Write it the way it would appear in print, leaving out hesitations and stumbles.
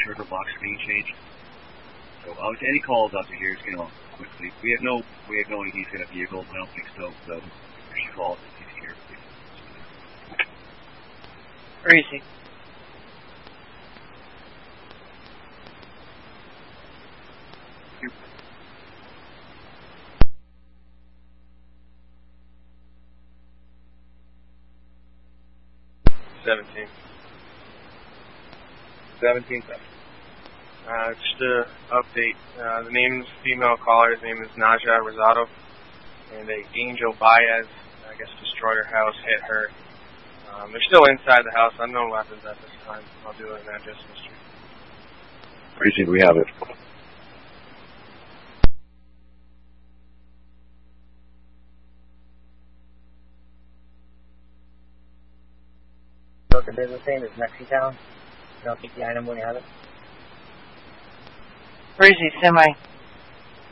trigger blocks are being changed. So any calls out to here is going to quickly. We have no idea he's got a vehicle. I don't think so. So if she calls, he's here. Where is he? Just to update, the name's female caller's name is Naja Rosado, and a Angel Baez, I guess, destroyed her house, hit her. They're still inside the house. Unknown weapons at this time. I'll do an address history. Precinct, we have it. What the business name is Mexitown. I don't think the item will have it. Where is he? Semi.